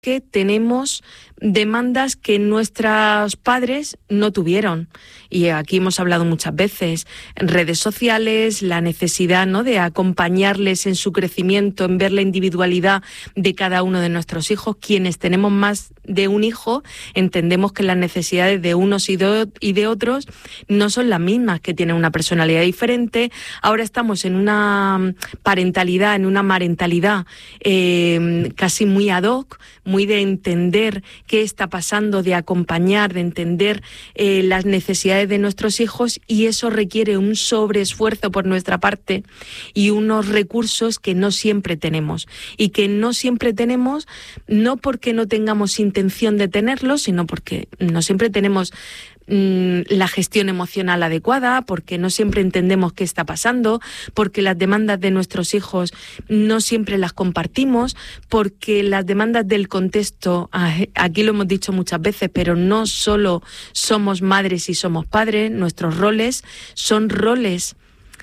que tenemos demandas que nuestros padres no tuvieron. Y aquí hemos hablado muchas veces, en redes sociales, la necesidad, ¿no?, de acompañarles en su crecimiento, en ver la individualidad de cada uno de nuestros hijos. Quienes tenemos más de un hijo, entendemos que las necesidades de unos y de otros no son las mismas, que tienen una personalidad diferente. Ahora estamos en una parentalidad, en una marentalidad casi muy ad hoc, muy de entender qué está pasando, de acompañar, de entender las necesidades de nuestros hijos, y eso requiere un sobreesfuerzo por nuestra parte y unos recursos que no siempre tenemos, y que no siempre tenemos no porque no tengamos intención de tenerlos, sino porque no siempre tenemos la gestión emocional adecuada, porque no siempre entendemos qué está pasando, porque las demandas de nuestros hijos no siempre las compartimos, porque las demandas del contexto, aquí lo hemos dicho muchas veces, pero no solo somos madres y somos padres, nuestros roles son roles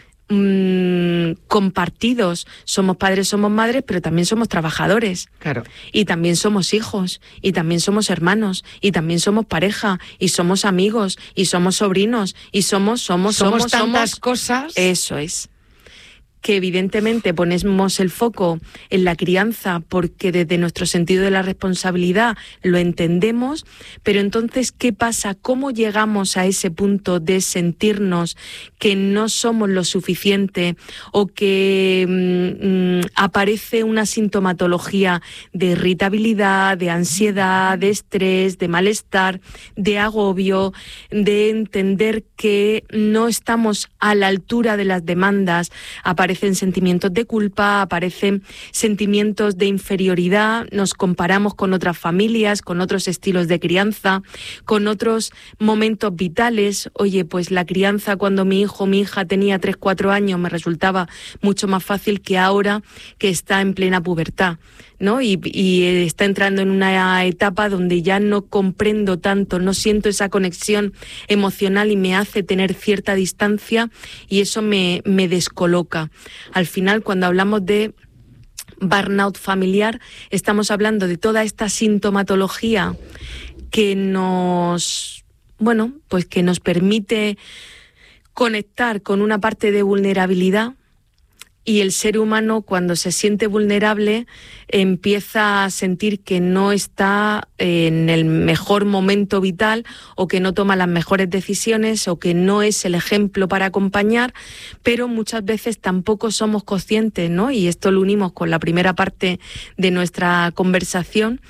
compartidos. Somos padres, somos madres, pero también somos trabajadores. Claro. Y también somos hijos, y también somos hermanos, y también somos pareja, y somos amigos, y somos sobrinos, y somos tantas cosas. Eso es. Que evidentemente ponemos el foco en la crianza porque desde nuestro sentido de la responsabilidad lo entendemos, pero entonces, ¿qué pasa? ¿Cómo llegamos a ese punto de sentirnos que no somos lo suficiente, o que aparece una sintomatología de irritabilidad, de ansiedad, de estrés, de malestar, de agobio, de entender que no estamos a la altura de las demandas? Aparecen sentimientos de culpa, aparecen sentimientos de inferioridad, nos comparamos con otras familias, con otros estilos de crianza, con otros momentos vitales. Oye, pues la crianza cuando mi hijo o mi hija tenía 3-4 años me resultaba mucho más fácil que ahora, que está en plena pubertad, ¿no? Y está entrando en una etapa donde ya no comprendo tanto, no siento esa conexión emocional y me hace tener cierta distancia, y eso me descoloca. Al final, cuando hablamos de burnout familiar, estamos hablando de toda esta sintomatología que nos permite conectar con una parte de vulnerabilidad. Y el ser humano, cuando se siente vulnerable, empieza a sentir que no está en el mejor momento vital, o que no toma las mejores decisiones, o que no es el ejemplo para acompañar, pero muchas veces tampoco somos conscientes, ¿no? Y esto lo unimos con la primera parte de nuestra conversación,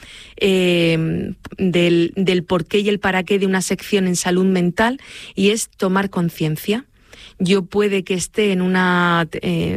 del porqué y el para qué de una sección en salud mental, y es tomar conciencia. Yo puede que esté en una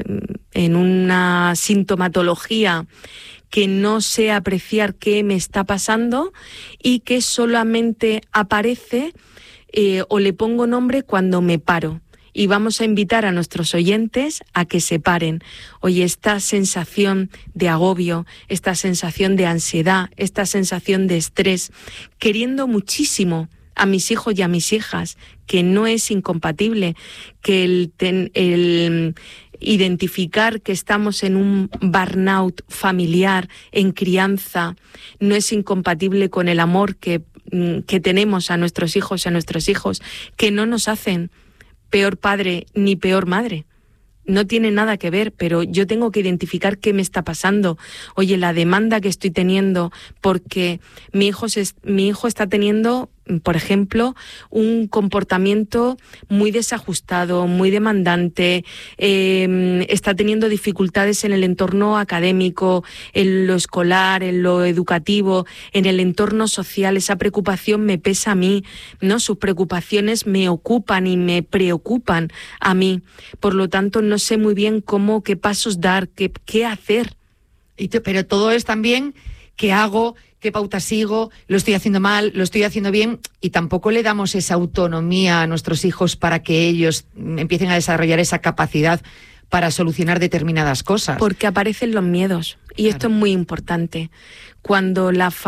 sintomatología que no sé apreciar qué me está pasando, y que solamente aparece o le pongo nombre cuando me paro. Y vamos a invitar a nuestros oyentes a que se paren. Oye, esta sensación de agobio, esta sensación de ansiedad, esta sensación de estrés, queriendo muchísimo a mis hijos y a mis hijas, que no es incompatible, que el identificar que estamos en un burnout familiar, en crianza, no es incompatible con el amor que tenemos a nuestros hijos y a nuestros hijos, que no nos hacen peor padre ni peor madre. No tiene nada que ver, pero yo tengo que identificar qué me está pasando. Oye, la demanda que estoy teniendo porque mi hijo está teniendo, por ejemplo, un comportamiento muy desajustado, muy demandante, está teniendo dificultades en el entorno académico, en lo escolar, en lo educativo, en el entorno social. Esa preocupación me pesa a mí, ¿no? Sus preocupaciones me ocupan y me preocupan a mí. Por lo tanto, no sé muy bien qué pasos dar, qué hacer. Pero todo es también qué hago, qué pauta sigo, lo estoy haciendo mal, lo estoy haciendo bien, y tampoco le damos esa autonomía a nuestros hijos para que ellos empiecen a desarrollar esa capacidad para solucionar determinadas cosas. Porque aparecen los miedos, y esto es muy importante. Cuando en la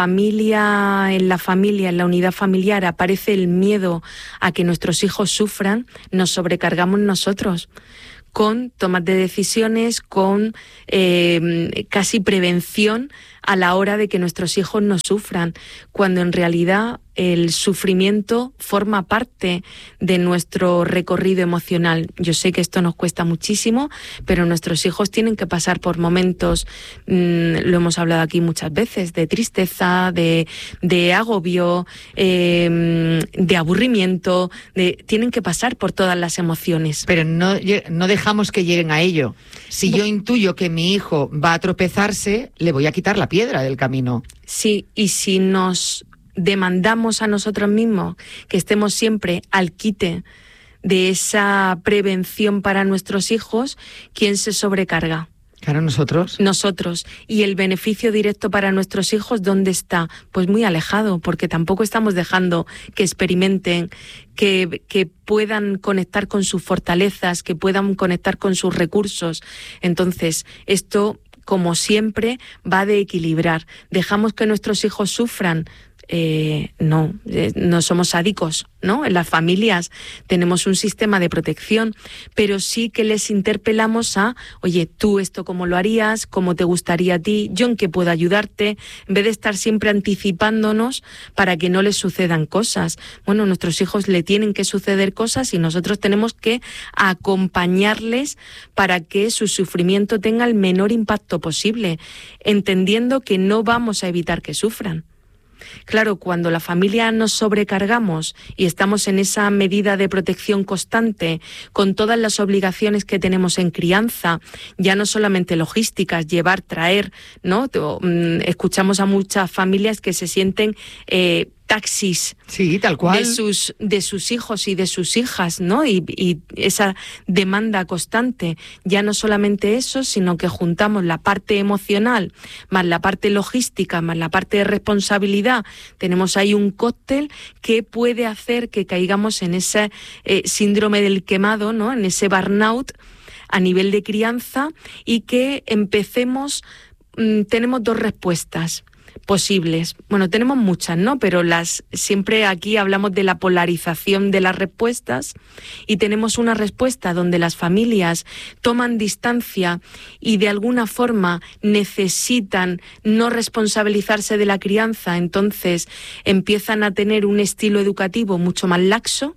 unidad familiar, aparece el miedo a que nuestros hijos sufran, nos sobrecargamos nosotros con tomas de decisiones, con casi prevención a la hora de que nuestros hijos no sufran, cuando en realidad el sufrimiento forma parte de nuestro recorrido emocional. Yo sé que esto nos cuesta muchísimo, pero nuestros hijos tienen que pasar por momentos, lo hemos hablado aquí muchas veces, de tristeza, de agobio, de aburrimiento, tienen que pasar por todas las emociones. Pero no dejamos que lleguen a ello. Si yo intuyo que mi hijo va a tropezarse, le voy a quitar la piedra del camino. Sí, y si nos demandamos a nosotros mismos que estemos siempre al quite de esa prevención para nuestros hijos, ¿quién se sobrecarga? Claro, nosotros. Nosotros. ¿Y el beneficio directo para nuestros hijos dónde está? Pues muy alejado, porque tampoco estamos dejando que experimenten, que puedan conectar con sus fortalezas, que puedan conectar con sus recursos. Entonces, esto, como siempre, va de equilibrar. ¿Dejamos que nuestros hijos sufran? No somos sádicos, ¿no? En las familias tenemos un sistema de protección, pero sí que les interpelamos a, oye, tú esto cómo lo harías, cómo te gustaría a ti, yo en qué puedo ayudarte, en vez de estar siempre anticipándonos para que no les sucedan cosas. Bueno, a nuestros hijos le tienen que suceder cosas y nosotros tenemos que acompañarles para que su sufrimiento tenga el menor impacto posible, entendiendo que no vamos a evitar que sufran. Claro, cuando la familia nos sobrecargamos y estamos en esa medida de protección constante, con todas las obligaciones que tenemos en crianza, ya no solamente logísticas, llevar, traer, ¿no? Escuchamos a muchas familias que se sienten taxis, sí, tal cual, de sus hijos y de sus hijas, ¿no? Y esa demanda constante, ya no solamente eso, sino que juntamos la parte emocional, más la parte logística, más la parte de responsabilidad. Tenemos ahí un cóctel que puede hacer que caigamos en ese síndrome del quemado, ¿no? En ese burnout a nivel de crianza, y que empecemos, tenemos dos respuestas posibles. Bueno, tenemos muchas, ¿no? Pero siempre aquí hablamos de la polarización de las respuestas, y tenemos una respuesta donde las familias toman distancia y de alguna forma necesitan no responsabilizarse de la crianza, entonces empiezan a tener un estilo educativo mucho más laxo,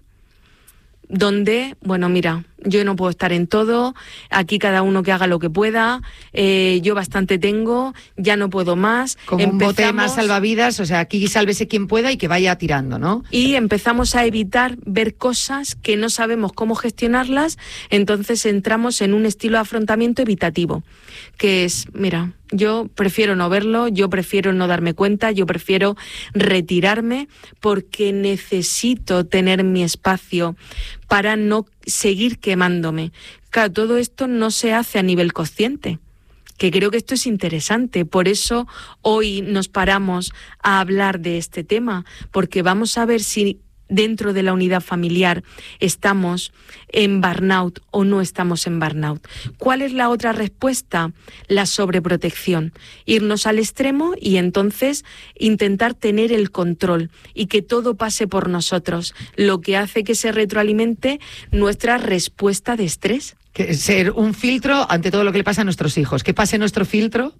donde, bueno, mira, yo no puedo estar en todo, aquí cada uno que haga lo que pueda, yo bastante tengo, ya no puedo más. Como un bote más salvavidas, o sea, aquí sálvese quien pueda y que vaya tirando, ¿no? Y empezamos a evitar ver cosas que no sabemos cómo gestionarlas, entonces entramos en un estilo de afrontamiento evitativo, que es, mira, yo prefiero no verlo, yo prefiero no darme cuenta, yo prefiero retirarme porque necesito tener mi espacio para no seguir quemándome. Claro, todo esto no se hace a nivel consciente, que creo que esto es interesante. Por eso hoy nos paramos a hablar de este tema, porque vamos a ver si dentro de la unidad familiar estamos en burnout o no estamos en burnout. ¿Cuál es la otra respuesta? La sobreprotección. Irnos al extremo y entonces intentar tener el control y que todo pase por nosotros, lo que hace que se retroalimente nuestra respuesta de estrés. Ser un filtro ante todo lo que le pasa a nuestros hijos. ¿Qué pase nuestro filtro?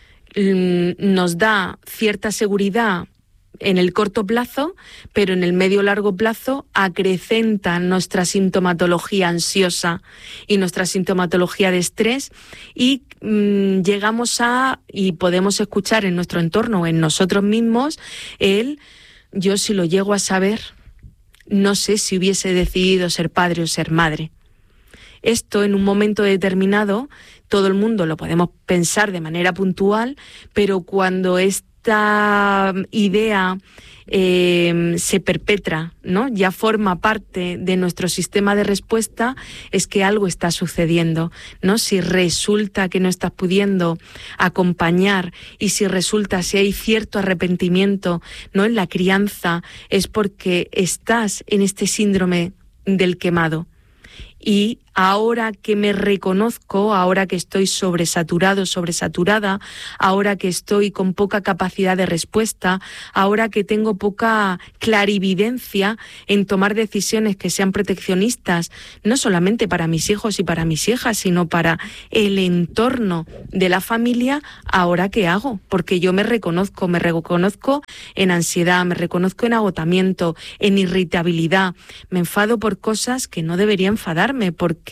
Nos da cierta seguridad en el corto plazo, pero en el medio largo plazo acrecenta nuestra sintomatología ansiosa y nuestra sintomatología de estrés, y llegamos y podemos escuchar en nuestro entorno o en nosotros mismos yo si lo llego a saber, no sé si hubiese decidido ser padre o ser madre. Esto en un momento determinado, todo el mundo lo podemos pensar de manera puntual, pero cuando esta idea se perpetra, ¿no? Ya forma parte de nuestro sistema de respuesta, es que algo está sucediendo, ¿no? Si resulta que no estás pudiendo acompañar y si hay cierto arrepentimiento, ¿no? En la crianza, es porque estás en este síndrome del quemado. Y ahora que me reconozco, ahora que estoy sobresaturado, sobresaturada, ahora que estoy con poca capacidad de respuesta, ahora que tengo poca clarividencia en tomar decisiones que sean proteccionistas, no solamente para mis hijos y para mis hijas, sino para el entorno de la familia, ¿ahora qué hago? Porque yo me reconozco en ansiedad, me reconozco en agotamiento, en irritabilidad, me enfado por cosas que no debería enfadarme, porque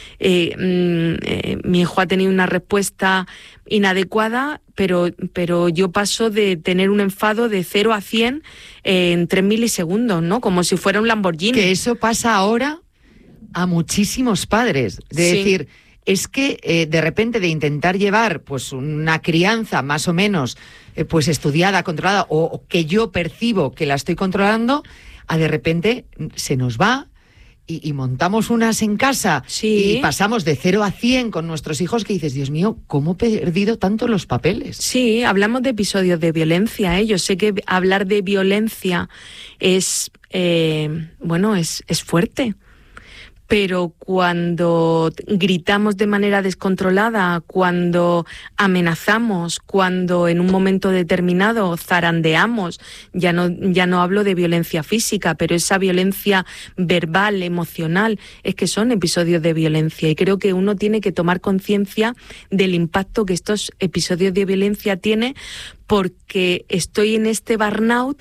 mi hijo ha tenido una respuesta inadecuada, pero yo paso de tener un enfado de 0 a 100 en 3 milisegundos, ¿no? Como si fuera un Lamborghini. Que eso pasa ahora a muchísimos padres. De decir, es que de repente de intentar llevar pues una crianza más o menos pues estudiada, controlada, o que yo percibo que la estoy controlando, a de repente se nos va. Y montamos unas en casa y pasamos de 0 a 100 con nuestros hijos, que dices, Dios mío, ¿cómo he perdido tanto los papeles? Sí, hablamos de episodios de violencia, ¿eh? Yo sé que hablar de violencia es fuerte. Pero cuando gritamos de manera descontrolada, cuando amenazamos, cuando en un momento determinado zarandeamos, ya no hablo de violencia física, pero esa violencia verbal, emocional, es que son episodios de violencia. Y creo que uno tiene que tomar conciencia del impacto que estos episodios de violencia tienen, porque estoy en este burnout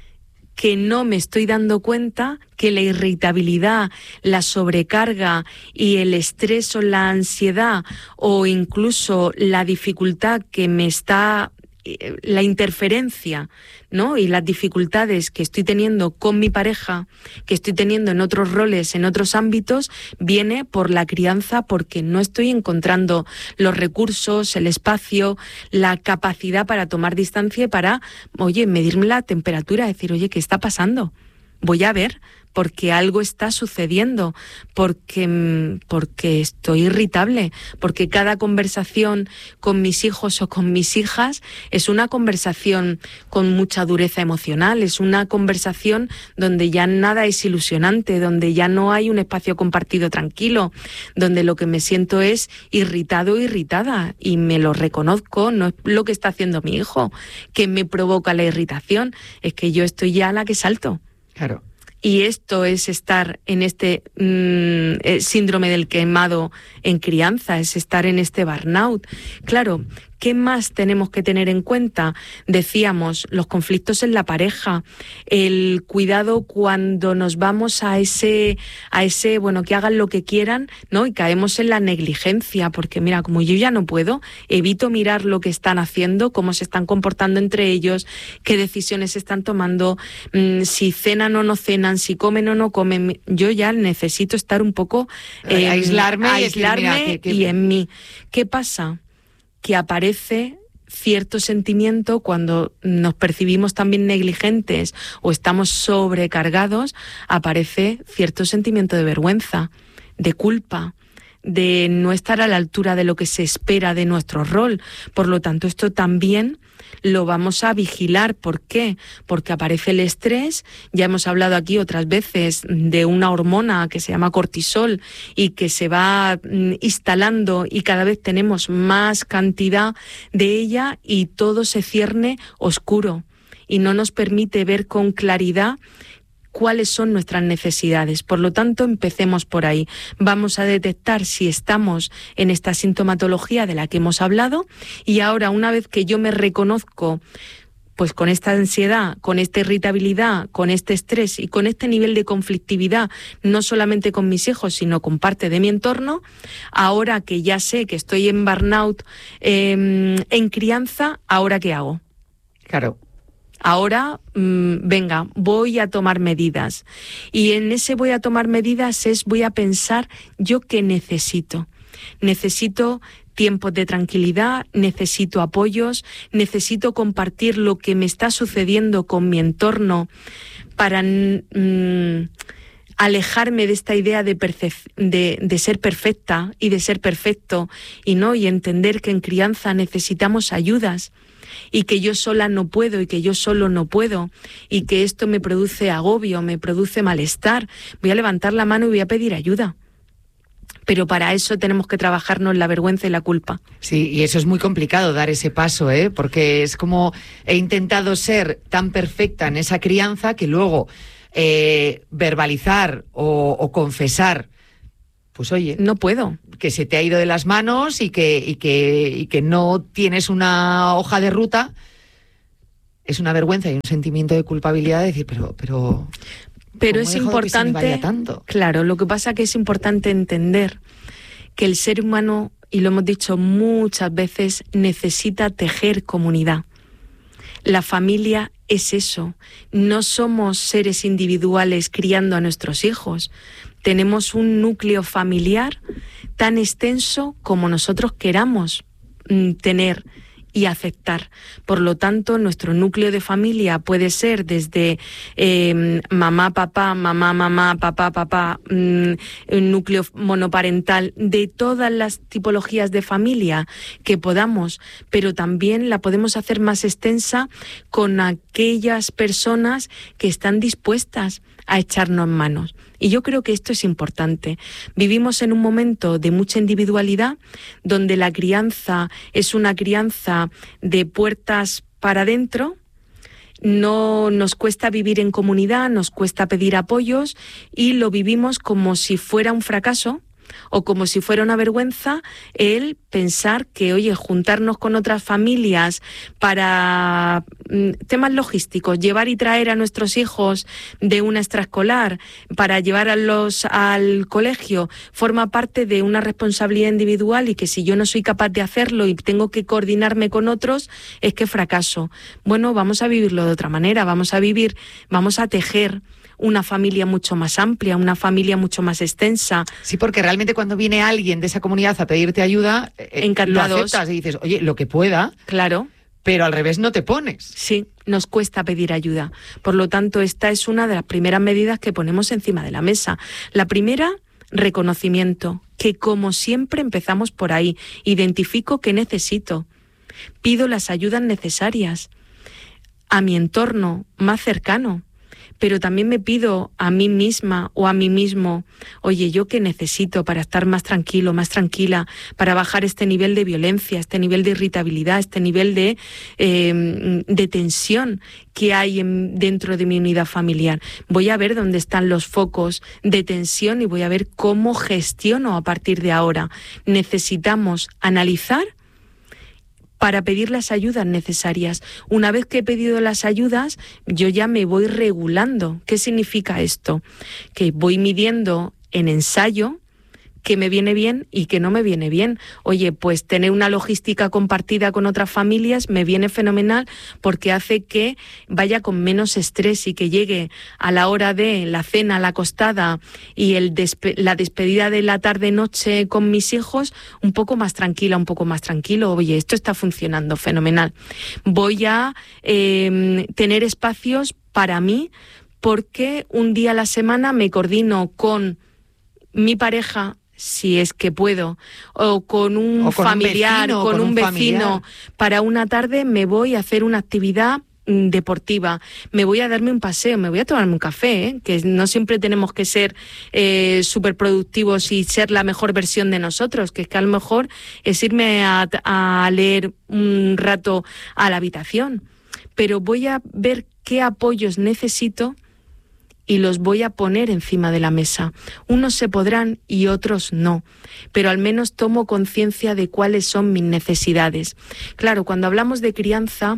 que no me estoy dando cuenta que la irritabilidad, la sobrecarga y el estrés o la ansiedad o incluso la dificultad que me está, la interferencia, ¿no? Y las dificultades que estoy teniendo con mi pareja, que estoy teniendo en otros roles, en otros ámbitos, viene por la crianza, porque no estoy encontrando los recursos, el espacio, la capacidad para tomar distancia y para, medirme la temperatura, decir, ¿qué está pasando? Voy a ver, porque algo está sucediendo, porque estoy irritable, porque cada conversación con mis hijos o con mis hijas es una conversación con mucha dureza emocional, es una conversación donde ya nada es ilusionante, donde ya no hay un espacio compartido tranquilo, donde lo que me siento es irritado o irritada, y me lo reconozco. No es lo que está haciendo mi hijo que me provoca la irritación, es que yo estoy ya a la que salto. Claro. Y esto es estar en este síndrome del quemado en crianza, es estar en este burnout. Claro, ¿qué más tenemos que tener en cuenta? Decíamos, los conflictos en la pareja, el cuidado cuando nos vamos a ese, que hagan lo que quieran, ¿no? Y caemos en la negligencia, porque mira, como yo ya no puedo, evito mirar lo que están haciendo, cómo se están comportando entre ellos, qué decisiones están tomando, si cenan o no cenan, si comen o no comen. Yo ya necesito estar un poco aislarme y en mí. ¿Qué pasa? Que aparece cierto sentimiento cuando nos percibimos también negligentes o estamos sobrecargados, aparece cierto sentimiento de vergüenza, de culpa, de no estar a la altura de lo que se espera de nuestro rol. Por lo tanto, esto también lo vamos a vigilar. ¿Por qué? Porque aparece el estrés. Ya hemos hablado aquí otras veces de una hormona que se llama cortisol y que se va instalando, y cada vez tenemos más cantidad de ella, y todo se cierne oscuro y no nos permite ver con claridad cuáles son nuestras necesidades. Por lo tanto, empecemos por ahí. Vamos a detectar si estamos en esta sintomatología de la que hemos hablado, y ahora, una vez que yo me reconozco pues con esta ansiedad, con esta irritabilidad, con este estrés y con este nivel de conflictividad, no solamente con mis hijos, sino con parte de mi entorno, ahora que ya sé que estoy en burnout, en crianza, ¿ahora qué hago? Claro. Ahora, venga, voy a tomar medidas. Y en ese voy a tomar medidas voy a pensar yo qué necesito. Necesito tiempos de tranquilidad, necesito apoyos, necesito compartir lo que me está sucediendo con mi entorno para alejarme de esta idea de ser perfecta y de ser perfecto, y entender que en crianza necesitamos ayudas, y que yo sola no puedo, y que yo solo no puedo, y que esto me produce agobio, me produce malestar. Voy a levantar la mano y voy a pedir ayuda. Pero para eso tenemos que trabajarnos la vergüenza y la culpa. Sí, y eso es muy complicado, dar ese paso, porque es como he intentado ser tan perfecta en esa crianza que luego verbalizar o confesar, pues oye, no puedo, que se te ha ido de las manos y que no tienes una hoja de ruta, es una vergüenza y un sentimiento de culpabilidad de decir, pero es importante, tanto? Claro, lo que pasa es que es importante entender que el ser humano, y lo hemos dicho muchas veces, necesita tejer comunidad. La familia es eso. No somos seres individuales criando a nuestros hijos. Tenemos un núcleo familiar tan extenso como nosotros queramos tener y aceptar. Por lo tanto, nuestro núcleo de familia puede ser desde mamá, papá, papá, un núcleo monoparental, de todas las tipologías de familia que podamos, pero también la podemos hacer más extensa con aquellas personas que están dispuestas a echarnos manos. Y yo creo que esto es importante. Vivimos en un momento de mucha individualidad, donde la crianza es una crianza de puertas para adentro. No nos cuesta vivir en comunidad, nos cuesta pedir apoyos y lo vivimos como si fuera un fracaso o como si fuera una vergüenza el pensar que, oye, juntarnos con otras familias para temas logísticos, llevar y traer a nuestros hijos de una extraescolar, para llevarlos al colegio, forma parte de una responsabilidad individual y que si yo no soy capaz de hacerlo y tengo que coordinarme con otros, es que fracaso. Bueno, vamos a vivirlo de otra manera, vamos a tejer una familia mucho más amplia, una familia mucho más extensa. Sí, porque realmente cuando viene alguien de esa comunidad a pedirte ayuda, encantados, lo aceptas y dices, oye, lo que pueda. Claro. Pero al revés no te pones. Sí, nos cuesta pedir ayuda. Por lo tanto, esta es una de las primeras medidas que ponemos encima de la mesa. La primera, reconocimiento, que como siempre empezamos por ahí. Identifico qué necesito. Pido las ayudas necesarias a mi entorno más cercano. Pero también me pido a mí misma o a mí mismo, oye, ¿yo qué necesito para estar más tranquilo, más tranquila, para bajar este nivel de violencia, este nivel de irritabilidad, este nivel de tensión que hay dentro de mi unidad familiar? Voy a ver dónde están los focos de tensión y voy a ver cómo gestiono a partir de ahora. Necesitamos analizar para pedir las ayudas necesarias. Una vez que he pedido las ayudas, yo ya me voy regulando. ¿Qué significa esto? Que voy midiendo en ensayo qué me viene bien y qué no me viene bien. Oye, pues tener una logística compartida con otras familias me viene fenomenal porque hace que vaya con menos estrés y que llegue a la hora de la cena, la acostada y la despedida de la tarde-noche con mis hijos un poco más tranquila, un poco más tranquilo. Oye, esto está funcionando fenomenal. Voy a tener espacios para mí porque un día a la semana me coordino con mi pareja, si es que puedo, o con un familiar, con un vecino, para una tarde me voy a hacer una actividad deportiva, me voy a darme un paseo, me voy a tomarme un café, que no siempre tenemos que ser súper productivos y ser la mejor versión de nosotros, que es que a lo mejor es irme a leer un rato a la habitación, pero voy a ver qué apoyos necesito y los voy a poner encima de la mesa. Unos se podrán y otros no, pero al menos tomo conciencia de cuáles son mis necesidades. Claro, cuando hablamos de crianza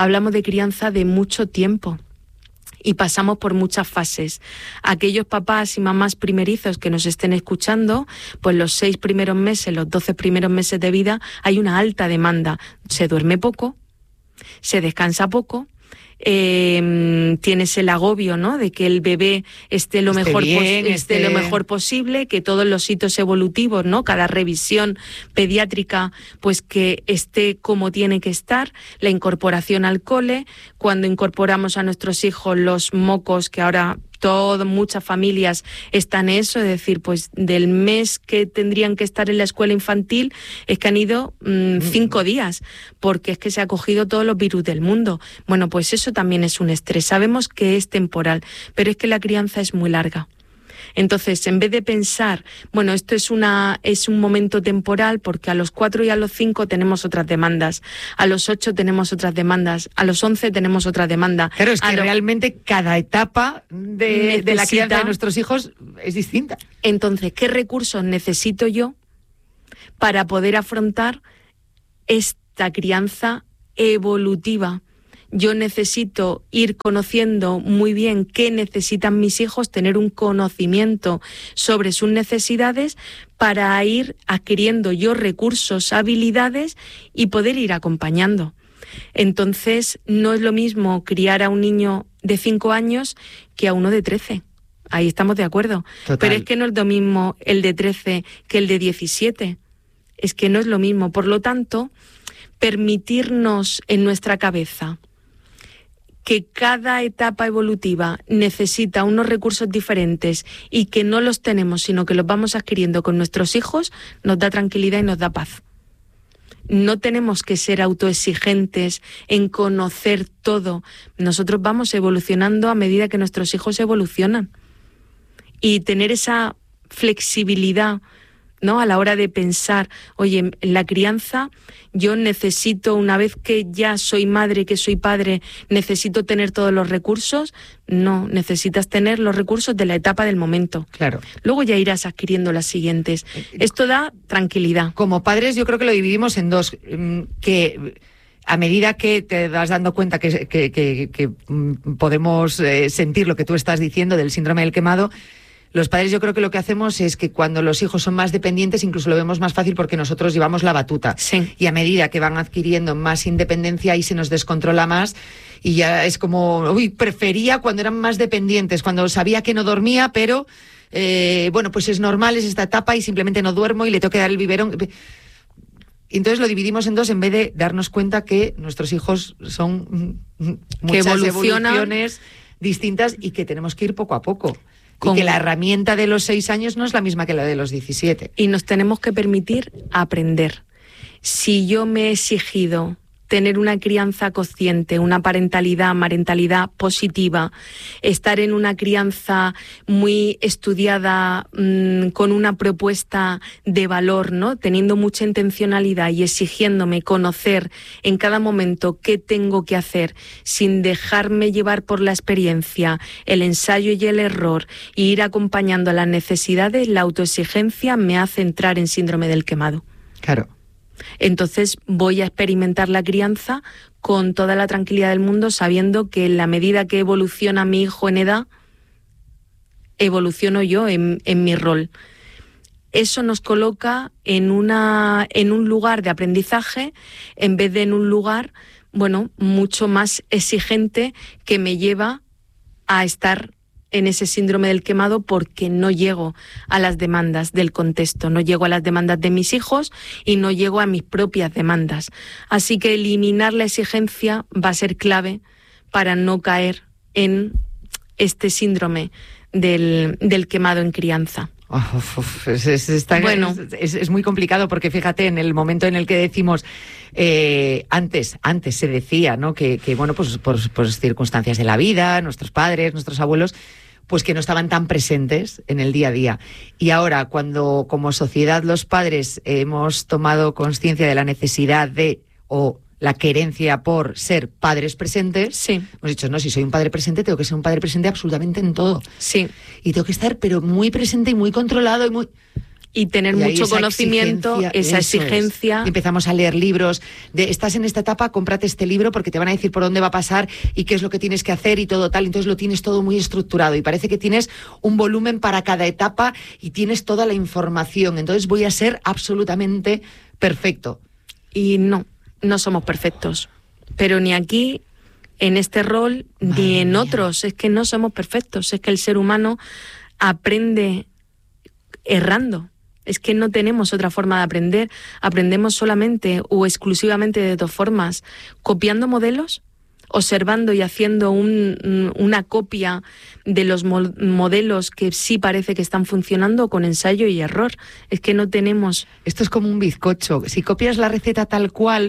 de mucho tiempo. Y pasamos por muchas fases. Aquellos papás y mamás primerizos que nos estén escuchando, pues los 6 primeros meses, los 12 primeros meses de vida, hay una alta demanda. Se duerme poco, se descansa poco, tienes el agobio, ¿no?, de que el bebé esté lo mejor posible, que todos los hitos evolutivos, ¿no?, cada revisión pediátrica, pues que esté como tiene que estar, la incorporación al cole, cuando incorporamos a nuestros hijos los mocos, que ahora muchas familias están en eso, es decir, pues del mes que tendrían que estar en la escuela infantil es que han ido 5 días, porque es que se ha cogido todos los virus del mundo. Bueno, pues eso también es un estrés. Sabemos que es temporal, pero es que la crianza es muy larga. Entonces, en vez de pensar, bueno, esto es un momento temporal porque a los 4 y a los 5 tenemos otras demandas, a los 8 tenemos otras demandas, a los 11 tenemos otra demanda. Claro, es que realmente cada etapa de la crianza de nuestros hijos es distinta. Entonces, ¿qué recursos necesito yo para poder afrontar esta crianza evolutiva? Yo necesito ir conociendo muy bien qué necesitan mis hijos, tener un conocimiento sobre sus necesidades para ir adquiriendo yo recursos, habilidades y poder ir acompañando. Entonces, no es lo mismo criar a un niño de 5 años que a uno de 13. Ahí estamos de acuerdo. Total. Pero es que no es lo mismo el de 13 que el de 17. Es que no es lo mismo. Por lo tanto, permitirnos en nuestra cabeza que cada etapa evolutiva necesita unos recursos diferentes y que no los tenemos, sino que los vamos adquiriendo con nuestros hijos, nos da tranquilidad y nos da paz. No tenemos que ser autoexigentes en conocer todo. Nosotros vamos evolucionando a medida que nuestros hijos evolucionan. Y tener esa flexibilidad, ¿no?, a la hora de pensar, oye, en la crianza yo necesito, una vez que ya soy madre, que soy padre, necesito tener todos los recursos. No, necesitas tener los recursos de la etapa del momento. Claro. Luego ya irás adquiriendo las siguientes. Esto da tranquilidad. Como padres yo creo que lo dividimos en dos, que a medida que te vas dando cuenta que podemos sentir lo que tú estás diciendo del síndrome del quemado, los padres yo creo que lo que hacemos es que cuando los hijos son más dependientes incluso lo vemos más fácil porque nosotros llevamos la batuta. Sí. Y a medida que van adquiriendo más independencia ahí se nos descontrola más y ya es como, prefería cuando eran más dependientes, cuando sabía que no dormía, pero bueno, pues es normal, es esta etapa y simplemente no duermo y le tengo que dar el biberón. Y entonces lo dividimos en dos en vez de darnos cuenta que nuestros hijos son muchas evoluciones distintas y que tenemos que ir poco a poco. Y que la herramienta de los 6 años no es la misma que la de los 17. Y nos tenemos que permitir aprender. Si yo me he exigido tener una crianza consciente, una marentalidad positiva, estar en una crianza muy estudiada, con una propuesta de valor, ¿no?, teniendo mucha intencionalidad y exigiéndome conocer en cada momento qué tengo que hacer sin dejarme llevar por la experiencia, el ensayo y el error, y ir acompañando a las necesidades, la autoexigencia me hace entrar en síndrome del quemado. Claro. Entonces voy a experimentar la crianza con toda la tranquilidad del mundo, sabiendo que en la medida que evoluciona mi hijo en edad, evoluciono yo en mi rol. Eso nos coloca en un lugar de aprendizaje en vez de en un lugar, bueno, mucho más exigente que me lleva a estar en ese síndrome del quemado porque no llego a las demandas del contexto, no llego a las demandas de mis hijos y no llego a mis propias demandas. Así que eliminar la exigencia va a ser clave para no caer en este síndrome del quemado en crianza. Es muy complicado porque fíjate, en el momento en el que decimos, antes se decía, ¿no?, que bueno, pues por circunstancias de la vida, nuestros padres, nuestros abuelos, pues que no estaban tan presentes en el día a día. Y ahora, cuando como sociedad los padres hemos tomado conciencia de la necesidad o la querencia por ser padres presentes, sí, hemos dicho, no, si soy un padre presente, tengo que ser un padre presente absolutamente en todo. Sí. Y tengo que estar, pero muy presente y muy controlado y tener mucho conocimiento, esa exigencia. Empezamos a leer libros estás en esta etapa, cómprate este libro porque te van a decir por dónde va a pasar y qué es lo que tienes que hacer y todo tal. Entonces lo tienes todo muy estructurado y parece que tienes un volumen para cada etapa y tienes toda la información. Entonces voy a ser absolutamente perfecto. Y no somos perfectos. Pero ni aquí, en este rol, ni en otros. Es que no somos perfectos. Es que el ser humano aprende errando. Es que no tenemos otra forma de aprender. Aprendemos solamente o exclusivamente de dos formas: copiando modelos, observando y haciendo una copia de los modelos que sí parece que están funcionando, con ensayo y error. Es que no tenemos... Esto es como un bizcocho. Si copias la receta tal cual,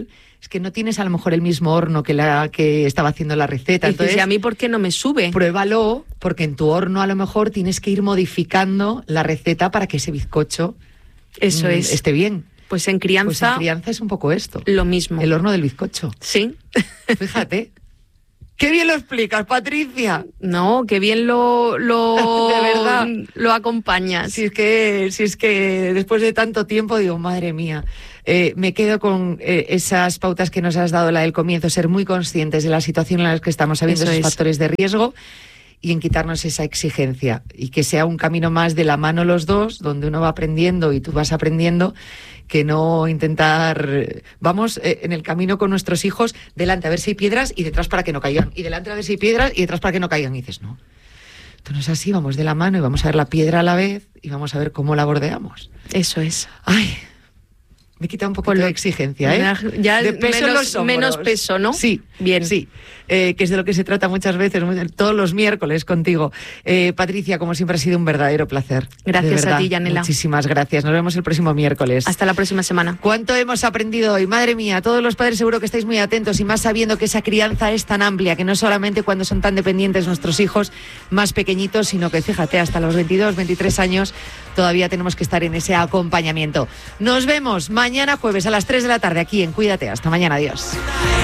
es que no tienes a lo mejor el mismo horno que la que estaba haciendo la receta. Entonces, ¿y a mí por qué no me sube? Pruébalo, porque en tu horno a lo mejor tienes que ir modificando la receta para que ese bizcocho esté bien. Pues en crianza... Pues en crianza es un poco esto. Lo mismo. El horno del bizcocho. Sí. Fíjate. ¡Qué bien lo explicas, Patricia! No, qué bien lo de verdad lo acompañas. Si es que después de tanto tiempo digo, madre mía, me quedo con esas pautas que nos has dado, la del comienzo, ser muy conscientes de la situación en la que estamos, sabiendo esos factores de riesgo y en quitarnos esa exigencia y que sea un camino más de la mano los dos, donde uno va aprendiendo y tú vas aprendiendo, que no intentar, vamos en el camino con nuestros hijos, delante a ver si hay piedras y detrás para que no caigan, y delante a ver si hay piedras y detrás para que no caigan, y dices, no, esto no es así, vamos de la mano y vamos a ver la piedra a la vez y vamos a ver cómo la bordeamos. Eso es. Ay, me quita un poco de exigencia, ¿eh? Ya de peso menos peso, ¿no? Sí, bien. Sí, que es de lo que se trata muchas veces, todos los miércoles contigo. Patricia, como siempre ha sido un verdadero placer. Gracias a ti, Yanela. Muchísimas gracias. Nos vemos el próximo miércoles. Hasta la próxima semana. ¿Cuánto hemos aprendido hoy? Madre mía, todos los padres seguro que estáis muy atentos y más sabiendo que esa crianza es tan amplia, que no solamente cuando son tan dependientes nuestros hijos más pequeñitos, sino que fíjate, hasta los 22, 23 años todavía tenemos que estar en ese acompañamiento. Nos vemos mañana jueves a las 3 de la tarde aquí en Cuídate. Hasta mañana, adiós.